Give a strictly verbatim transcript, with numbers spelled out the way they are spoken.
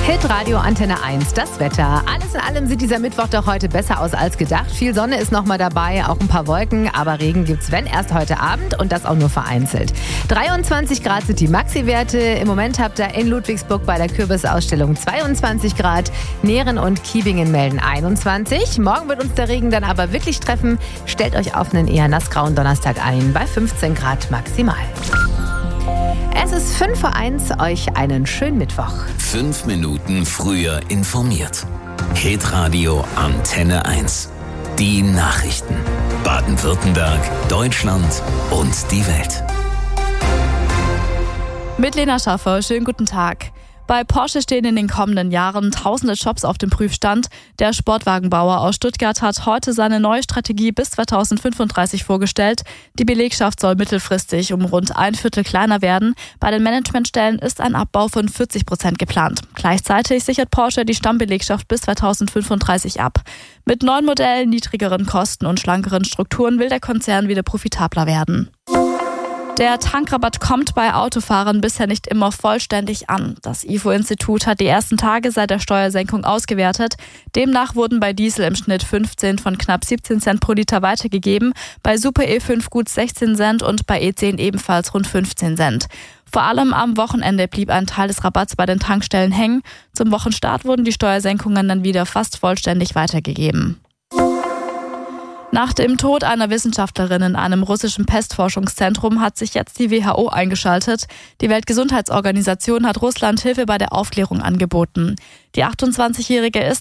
Hitradio Antenne eins, das Wetter. Alles in allem sieht dieser Mittwoch doch heute besser aus als gedacht. Viel Sonne ist noch mal dabei, auch ein paar Wolken, aber Regen gibt's, wenn erst heute Abend und das auch nur vereinzelt. dreiundzwanzig Grad sind die Maxi-Werte. Im Moment habt ihr in Ludwigsburg bei der Kürbisausstellung zweiundzwanzig Grad. Nähren und Kiebingen melden einundzwanzig. Morgen wird uns der Regen dann aber wirklich treffen. Stellt euch auf einen eher nassgrauen Donnerstag ein, bei fünfzehn Grad maximal. Es ist fünf vor eins, euch einen schönen Mittwoch. Fünf Minuten früher informiert. Hitradio Antenne eins. Die Nachrichten. Baden-Württemberg, Deutschland und die Welt. Mit Lena Schaffer, schönen guten Tag. Bei Porsche stehen in den kommenden Jahren tausende Jobs auf dem Prüfstand. Der Sportwagenbauer aus Stuttgart hat heute seine neue Strategie bis zweitausendfünfunddreißig vorgestellt. Die Belegschaft soll mittelfristig um rund ein Viertel kleiner werden. Bei den Managementstellen ist ein Abbau von vierzig Prozent geplant. Gleichzeitig sichert Porsche die Stammbelegschaft bis zweitausendfünfunddreißig ab. Mit neuen Modellen, niedrigeren Kosten und schlankeren Strukturen will der Konzern wieder profitabler werden. Der Tankrabatt kommt bei Autofahrern bisher nicht immer vollständig an. Das I F O-Institut hat die ersten Tage seit der Steuersenkung ausgewertet. Demnach wurden bei Diesel im Schnitt fünfzehn von knapp siebzehn Cent pro Liter weitergegeben, bei Super E fünf gut sechzehn Cent und bei E zehn ebenfalls rund fünfzehn Cent. Vor allem am Wochenende blieb ein Teil des Rabatts bei den Tankstellen hängen. Zum Wochenstart wurden die Steuersenkungen dann wieder fast vollständig weitergegeben. Nach dem Tod einer Wissenschaftlerin in einem russischen Pestforschungszentrum hat sich jetzt die W H O eingeschaltet. Die Weltgesundheitsorganisation hat Russland Hilfe bei der Aufklärung angeboten. Die achtundzwanzigjährige ist